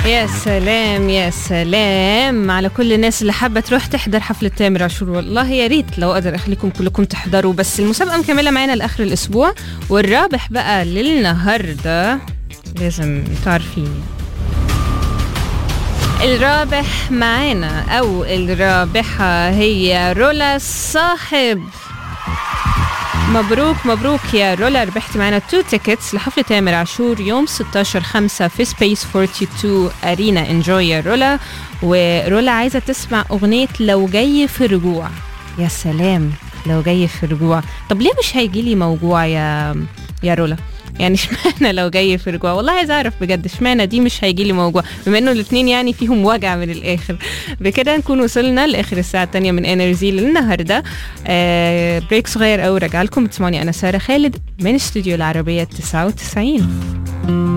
يا سلام يا سلام على كل الناس اللي حابة تروح تحضر حفلة تامر عاشور. والله يا ريت لو أقدر أخليكم كلكم تحضروا، بس المسابقة مكملة معانا لآخر الأسبوع، والرابح بقى للنهاردة لازم تعرفين. الرابح معانا أو الرابحة هي رولا الصاحب. مبروك مبروك يا رولا، ربحت معنا 2 تيكتس لحفلة تامر عاشور يوم 16/5 في سبيس 42 أرينا. انجوي يا رولا. ورولا عايزة تسمع أغنية لو جاي في رجوع. يا سلام، لو جاي في رجوع. طب ليه مش هيجيلي موجوع يا رولا؟ يعني اشمعنى لو جاي في رجوع؟ والله عايز اعرف بجد اشمعنى دي مش هيجيلي موجوع، بما انه الاثنين يعني فيهم وجع من الاخر. بكده نكون وصلنا لاخر الساعه الثانيه من انرجي للنهارده. بريك صغير او راجع لكم. تسمعوني انا ساره خالد من استوديو العربيه 99.